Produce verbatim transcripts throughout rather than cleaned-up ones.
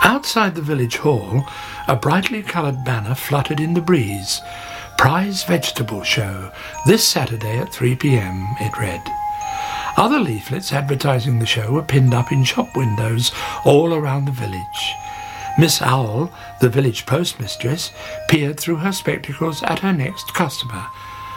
Outside the village hall, a brightly coloured banner fluttered in the breeze. Prize Vegetable Show, this Saturday at three p m, it read. Other leaflets advertising the show were pinned up in shop windows all around the village. Miss Owl, the village postmistress, peered through her spectacles at her next customer.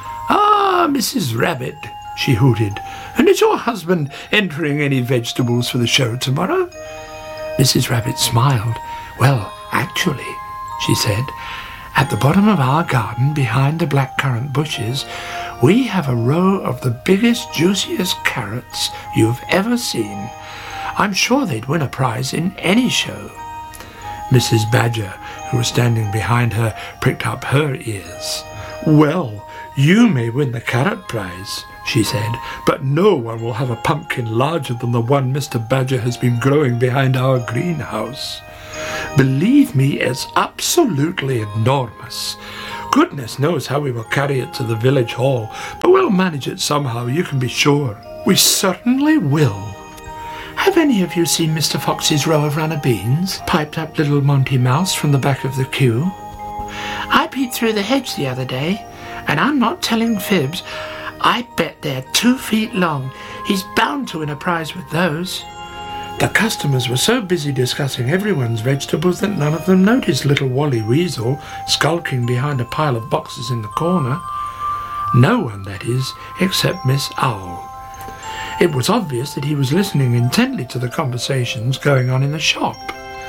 "Ah, Missus Rabbit," she hooted, "and is your husband entering any vegetables for the show tomorrow?" Missus Rabbit smiled. "Well, actually," she said, "at the bottom of our garden, behind the blackcurrant bushes, we have a row of the biggest, juiciest carrots you've ever seen. I'm sure they'd win a prize in any show." Missus Badger, who was standing behind her, pricked up her ears. "Well, you may win the carrot prize," she said, "but no one will have a pumpkin larger than the one Mister Badger has been growing behind our greenhouse. Believe me, it's absolutely enormous. Goodness knows how we will carry it to the village hall, but we'll manage it somehow, you can be sure." "We certainly will." "Have any of you seen Mister Fox's row of runner beans?" piped up little Monty Mouse from the back of the queue. "I peeped through the hedge the other day, and I'm not telling fibs. I bet they're two feet long. He's bound to win a prize with those." The customers were so busy discussing everyone's vegetables that none of them noticed little Wally Weasel skulking behind a pile of boxes in the corner. No one, that is, except Miss Owl. It was obvious that he was listening intently to the conversations going on in the shop.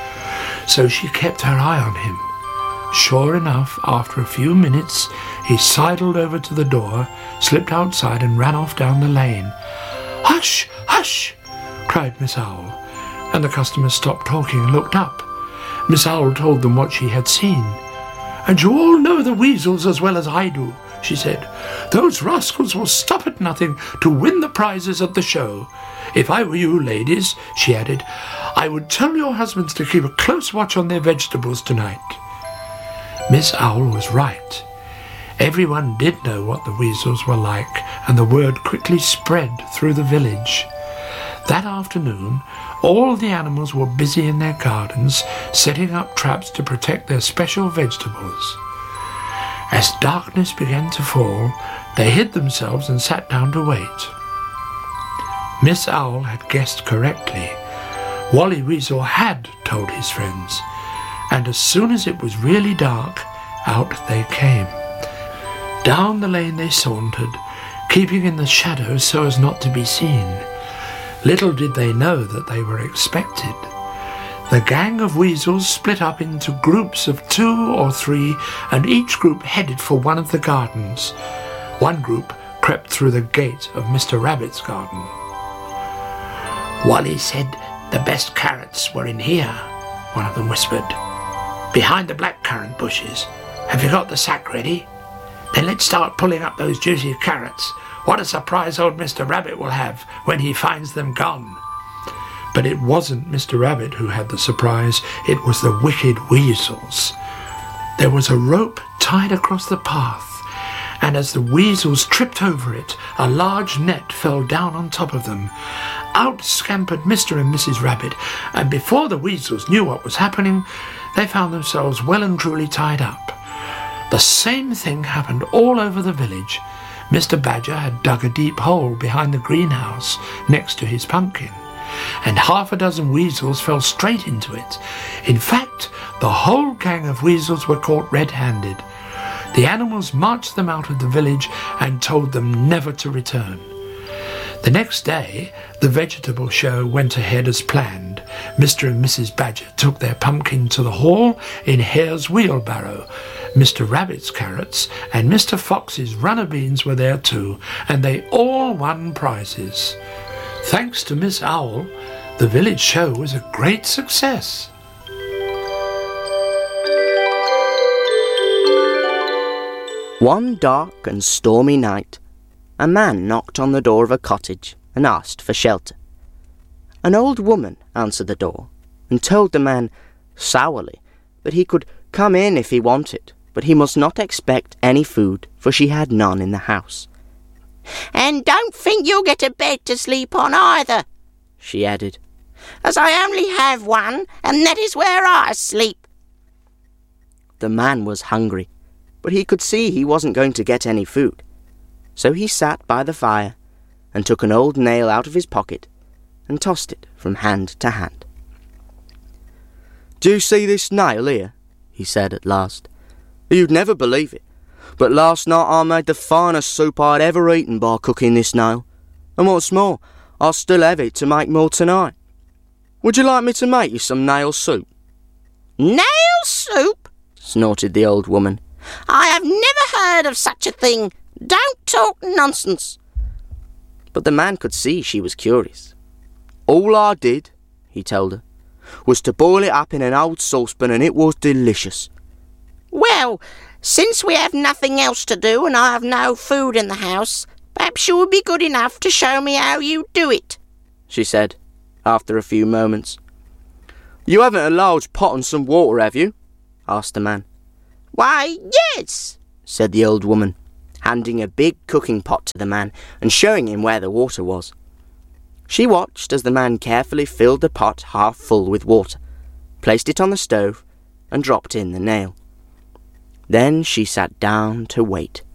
So she kept her eye on him. Sure enough, after a few minutes, he sidled over to the door, slipped outside and ran off down the lane. "Hush! Hush!" cried Miss Owl, and the customers stopped talking and looked up. Miss Owl told them what she had seen. "And you all know the weasels as well as I do," she said. "Those rascals will stop at nothing to win the prizes at the show. If I were you, ladies," she added, "I would tell your husbands to keep a close watch on their vegetables tonight." Miss Owl was right. Everyone did know what the weasels were like, and the word quickly spread through the village. That afternoon, all the animals were busy in their gardens, setting up traps to protect their special vegetables. As darkness began to fall, they hid themselves and sat down to wait. Miss Owl had guessed correctly. Wally Weasel had told his friends, and as soon as it was really dark, out they came. Down the lane they sauntered, keeping in the shadows so as not to be seen. Little did they know that they were expected. The gang of weasels split up into groups of two or three, and each group headed for one of the gardens. One group crept through the gate of Mister Rabbit's garden. "Wally said the best carrots were in here," one of them whispered. "Behind the blackcurrant bushes. Have you got the sack ready? Then let's start pulling up those juicy carrots. What a surprise old Mister Rabbit will have when he finds them gone." But it wasn't Mister Rabbit who had the surprise, it was the wicked weasels. There was a rope tied across the path, and as the weasels tripped over it, a large net fell down on top of them. Out scampered Mister and Missus Rabbit, and before the weasels knew what was happening, they found themselves well and truly tied up. The same thing happened all over the village. Mister Badger had dug a deep hole behind the greenhouse next to his pumpkin, and half a dozen weasels fell straight into it. In fact, the whole gang of weasels were caught red-handed. The animals marched them out of the village and told them never to return. The next day, the vegetable show went ahead as planned. Mister and Missus Badger took their pumpkin to the hall in Hare's wheelbarrow. Mister Rabbit's carrots and Mister Fox's runner beans were there too, and they all won prizes. Thanks to Miss Owl, the village show was a great success. One dark and stormy night, a man knocked on the door of a cottage and asked for shelter. An old woman answered the door and told the man, sourly, that he could come in if he wanted, but he must not expect any food, for she had none in the house. "And don't think you'll get a bed to sleep on either," she added. as I only have one, and that is where I sleep." The man was hungry, but he could see he wasn't going to get any food. So he sat by the fire and took an old nail out of his pocket and tossed it from hand to hand. "Do you see this nail here?" he said at last. "You'd never believe it, but last night I made the finest soup I'd ever eaten by cooking this nail. And what's more, I'll still have it to make more tonight. Would you like me to make you some nail soup?" "Nail soup?" snorted the old woman. "I have never heard of such a thing. Don't talk nonsense." But the man could see she was curious. "All I did," he told her, "was to boil it up in an old saucepan, and it was delicious." "Well, since we have nothing else to do and I have no food in the house, perhaps you would be good enough to show me how you do it," she said, after a few moments. "You haven't a large pot and some water, have you?" asked the man. "Why, yes," said the old woman, handing a big cooking pot to the man and showing him where the water was. She watched as the man carefully filled the pot half full with water, placed it on the stove, and dropped in the nail. Then she sat down to wait.